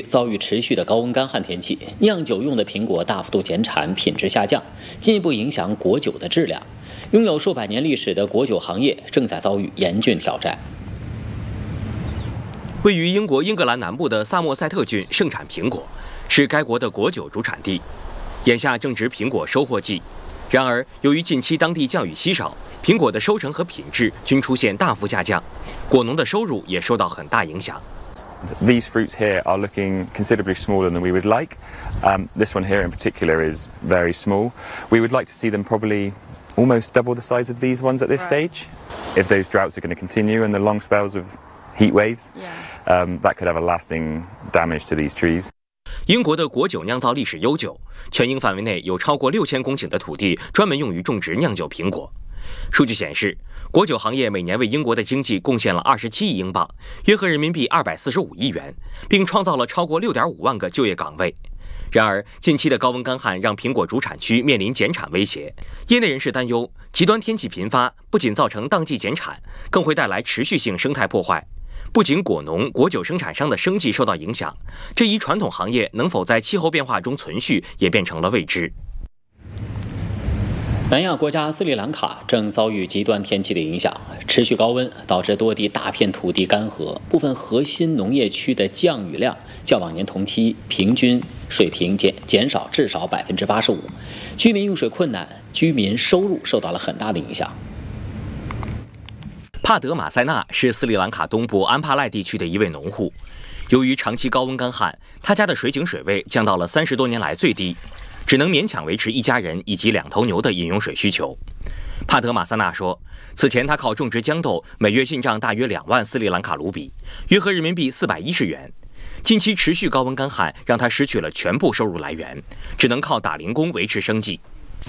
遭遇持续的高温干旱天气，酿酒用的苹果大幅度减产，品质下降，进一步影响果酒的质量。拥有数百年历史的果酒行业正在遭遇严峻挑战。 位于英国英格兰南部的萨默塞特郡盛产苹果，是该国的果酒主产地。眼下正值苹果收获季，然而由于近期当地降雨稀少，苹果的收成和品质均出现大幅下降，果农的收入也受到很大影响。 These fruits here are looking considerably smaller than we would like. This one here in particular is very small. We would like to see them probably almost double the size of these ones at this stage. If those droughts are going to continue and the long spells of heat waves, that could have a lasting damage to these trees. 英国的果酒酿造历史悠久，全英范围内有超过6000公顷的土地专门用于种植酿酒苹果。数据显示，果酒行业每年为英国的经济贡献了27亿英镑，约合人民币245亿元，并创造了超过6.5万个就业岗位。然而，近期的高温干旱让苹果主产区面临减产威胁。业内人士担忧，极端天气频发不仅造成当季减产，更会带来持续性生态破坏。不仅果农、果酒生产商的生计受到影响，这一传统行业能否在气候变化中存续，也变成了未知。 南亚国家斯里兰卡正遭遇极端天气的影响，持续高温导致多地大片土地干涸，部分核心农业区的降雨量较往年同期平均水平减少至少85%，居民用水困难，居民收入受到了很大的影响。 帕德马塞纳是斯里兰卡东部安帕赖地区的一位农户，由于长期高温干旱，他家的水井水位降到了30多年来最低，只能勉强维持一家人以及2头牛的饮用水需求。帕德马塞纳说，此前他靠种植豇豆，每月进账大约2万斯里兰卡卢比，约合人民币410元。近期持续高温干旱让他失去了全部收入来源，只能靠打零工维持生计。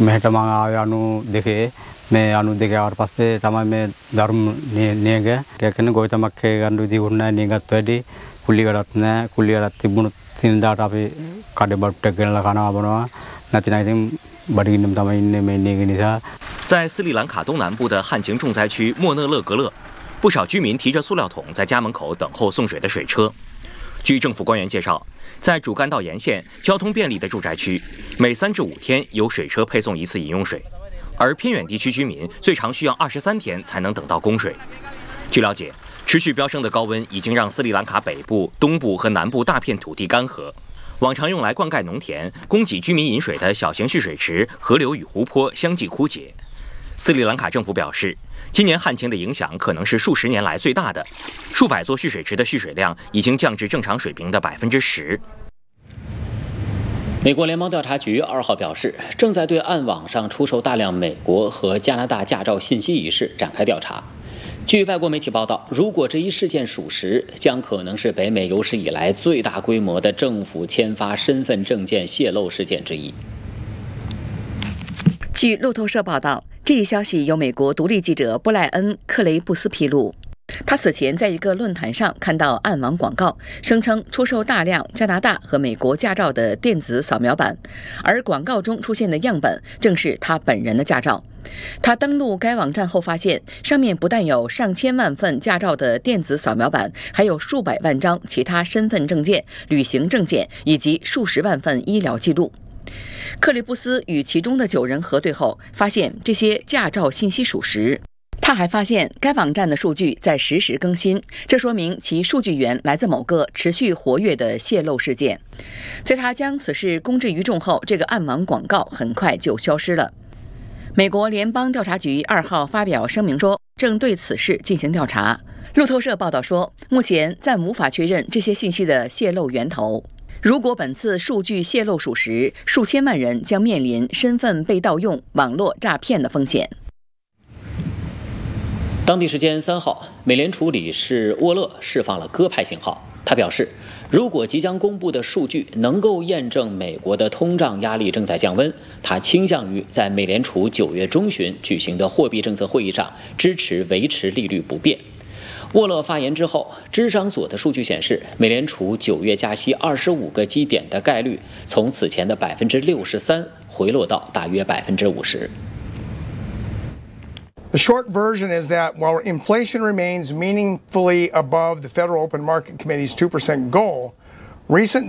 मैं अनु देखे और पास से तमाम में दारुम नहीं गए क्या कहने कोई तमाम के गंदू दी उन्ना नहीं गए तो डी कुली कराते बुन तीन दाटा पे काटे बट टेकन लगाना बना नाती नाती बड़ी निम तमाम इन्हें में नहीं गई था。 在斯里兰卡东南部的旱情重灾区莫讷勒格勒，不少居民提着塑料桶在家门口等候送水的水车。据政府官员介绍，在主干道沿线交通便利的住宅区，每3至5天有水车配送一次饮用水。而偏远地区居民最长需要23天才能等到供水。据了解，持续飙升的高温已经让斯里兰卡北部、东部和南部大片土地干涸，往常用来灌溉农田、供给居民饮水的小型蓄水池、河流与湖泊相继枯竭。斯里兰卡政府表示，今年旱情的影响可能是数十年来最大的，数百座蓄水池的蓄水量已经降至正常水平的10%。 美国联邦调查局2号表示，正在对暗网上出售大量美国和加拿大驾照信息一事展开调查。据外国媒体报道，如果这一事件属实，将可能是北美有史以来最大规模的政府签发身份证件泄露事件之一。 据路透社报道，这一消息由美国独立记者布莱恩·克雷布斯披露。他此前在一个论坛上看到暗网广告，声称出售大量加拿大和美国驾照的电子扫描版，而广告中出现的样本正是他本人的驾照。他登录该网站后发现，上面不但有上千万份驾照的电子扫描版，还有数百万张其他身份证件、旅行证件以及数十万份医疗记录。克里布斯与其中的9人核对后，发现这些驾照信息属实。他还发现该网站的数据在实时更新，这说明其数据源来自某个持续活跃的泄露事件。在他将此事公之于众后，这个暗网广告很快就消失了。美国联邦调查局2号发表声明说，正对此事进行调查。路透社报道说，目前暂无法确认这些信息的泄露源头。如果本次数据泄露属实，数千万人将面临身份被盗用、网络诈骗的风险。 当地时间3号，美联储理事沃勒释放了鸽派信号。他表示，如果即将公布的数据能够验证美国的通胀压力正在降温，他倾向于在美联储9月中旬举行的货币政策会议上支持维持利率不变。沃勒发言之后，芝商所的数据显示，美联储9月加息25个基点的概率从此前的63%回落到大约50%。 The short version is that while inflation remains meaningfully above the Federal Open Market Committee's 2% goal, recent